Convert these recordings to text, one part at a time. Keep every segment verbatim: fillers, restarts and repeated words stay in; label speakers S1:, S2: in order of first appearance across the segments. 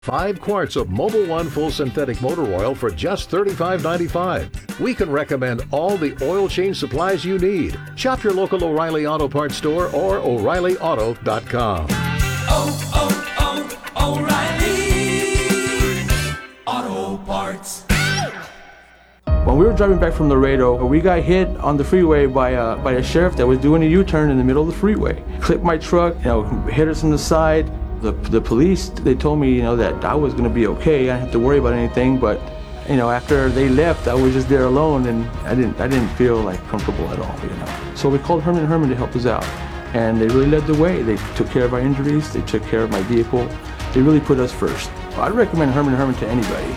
S1: Five quarts of Mobil One Full Synthetic Motor Oil for just thirty-five ninety-five. We can recommend all the oil change supplies you need. Shop your local O'Reilly Auto Parts store or O'Reilly Auto dot com.
S2: Oh, oh, oh, O'Reilly Auto Parts.
S3: When we were driving back from Laredo, we got hit on the freeway by a, by a sheriff that was doing a U-turn in the middle of the freeway. Clipped my truck, you know, hit us on the side. The, the police, they told me, you know, that I was going to be okay. I didn't have to worry about anything. But, you know, after they left, I was just there alone, and I didn't I didn't feel like comfortable at all, you know. So we called Herman and Herman to help us out, and they really led the way. They took care of our injuries. They took care of my vehicle. They really put us first. I'd recommend Herman and Herman to anybody.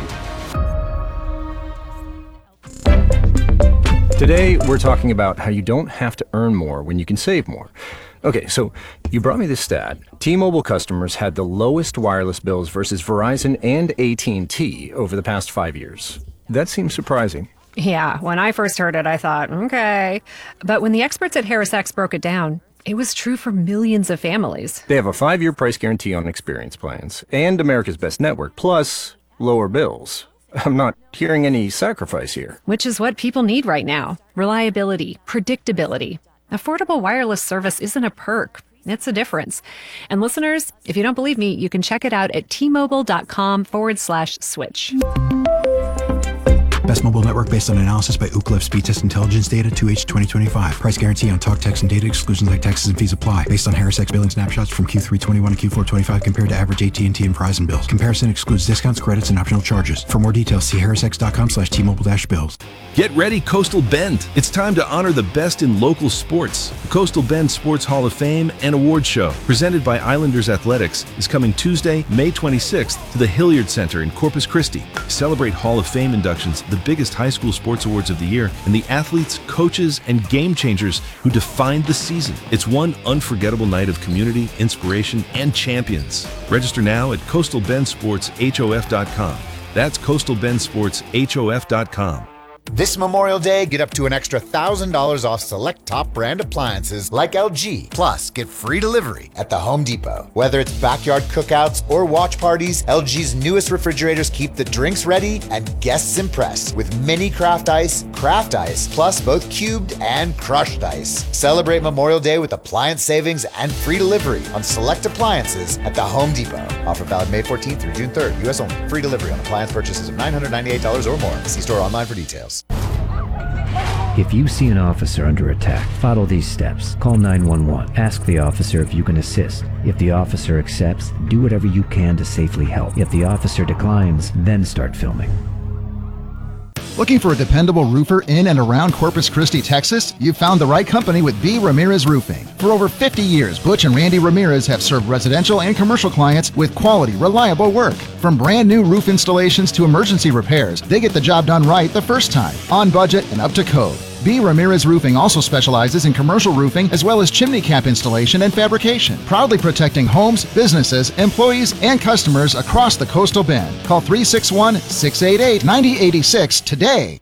S4: Today, we're talking about how you don't have to earn more when you can save more. Okay, so you brought me this stat. T-Mobile customers had the lowest wireless bills versus Verizon and A T and T over the past five years. That seems surprising.
S5: Yeah, when I first heard it, I thought, okay. But when the experts at HarrisX broke it down, it was true for millions of families.
S4: They have a five-year price guarantee on experience plans and America's Best Network, plus lower bills. I'm not hearing any sacrifice here.
S5: Which is what people need right now. Reliability, predictability. Affordable wireless service isn't a perk. It's a difference. And listeners, if you don't believe me, you can check it out at T-Mobile.com forward slash switch.
S6: Best mobile network based on analysis by Ookla Speed Test Intelligence Data two H twenty twenty-five. Price guarantee on talk, text, and data. Exclusions like taxes and fees apply. Based on HarrisX billing snapshots from Q three twenty-one to Q four twenty-five compared to average A T and T and Verizon bills. Comparison excludes discounts, credits, and optional charges. For more details, see harrisx.com slash T-Mobile-bills.
S7: Get ready, Coastal Bend. It's time to honor the best in local sports. The Coastal Bend Sports Hall of Fame and Award Show, presented by Islanders Athletics, is coming Tuesday, May twenty-sixth to the Hilliard Center in Corpus Christi. Celebrate Hall of Fame inductions, the biggest high school sports awards of the year, and the athletes, coaches, and game changers who defined the season. It's one unforgettable night of community, inspiration, and champions. Register now at coastal bend sports hof dot com. That's coastal bend sports hof dot com.
S8: This Memorial Day, get up to an extra one thousand dollars off select top brand appliances like L G. Plus, get free delivery at the Home Depot. Whether it's backyard cookouts or watch parties, L G's newest refrigerators keep the drinks ready and guests impressed with mini craft ice, craft ice, plus both cubed and crushed ice. Celebrate Memorial Day with appliance savings and free delivery on select appliances at the Home Depot. Offer valid May fourteenth through June third. U S only. Free delivery on appliance purchases of nine hundred ninety-eight dollars or more. See store online for details.
S9: If you see an officer under attack, follow these steps. Call nine one one. Ask the officer if you can assist. If the officer accepts, do whatever you can to safely help. If the officer declines, then start filming.
S10: Looking for a dependable roofer in and around Corpus Christi, Texas? You've found the right company with B. Ramirez Roofing. For over fifty years, Butch and Randy Ramirez have served residential and commercial clients with quality, reliable work. From brand new roof installations to emergency repairs, they get the job done right the first time, on budget and up to code. B. Ramirez Roofing also specializes in commercial roofing as well as chimney cap installation and fabrication, proudly protecting homes, businesses, employees, and customers across the Coastal Bend. Call three six one, six eight eight, nine zero eight six today.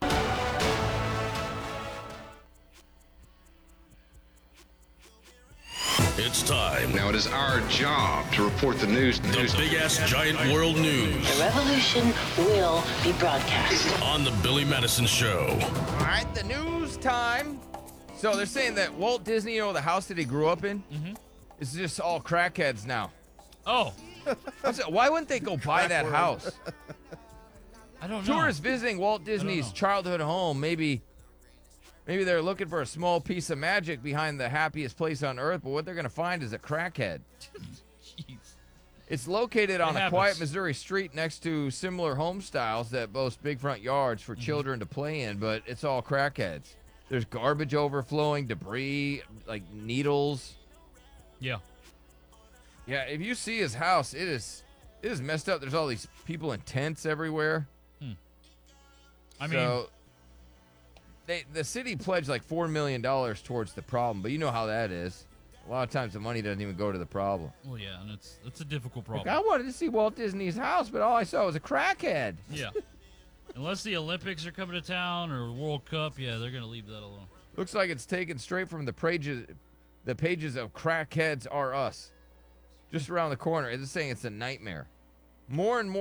S11: It's time.
S12: Now it is our job to report the news.
S11: The news big-ass giant world news.
S13: The revolution will be broadcast.
S11: On the Billy Madison Show.
S14: All right, the news time. So they're saying that Walt Disney, you know, the house that he grew up in, mm-hmm. is just all crackheads now.
S15: Oh.
S14: Why wouldn't they go buy that house?
S15: I don't know.
S14: Tourists visiting Walt Disney's childhood home, maybe... Maybe they're looking for a small piece of magic behind the happiest place on earth, but what they're going to find is a crackhead.
S15: Jeez.
S14: It's located on
S15: it
S14: a
S15: happens.
S14: quiet Missouri street next to similar home styles that boast big front yards for mm-hmm. children to play in, but it's all crackheads. There's garbage overflowing, debris, like needles.
S15: Yeah.
S14: Yeah, if you see his house, it is it is messed up. There's all these people in tents everywhere.
S15: Hmm. I
S14: so,
S15: mean...
S14: They, the city pledged like four million dollars towards the problem, but you know how that is. A lot of times the money doesn't even go to the problem.
S15: Well, yeah, and it's it's a difficult problem.
S14: Like, I wanted to see Walt Disney's house, but all I saw was a crackhead.
S15: Yeah. Unless the Olympics are coming to town or World Cup, yeah, they're going to leave that alone.
S14: Looks like it's taken straight from the pages, the pages of Crackheads Are Us. Just around the corner. It's saying it's a nightmare. more and more.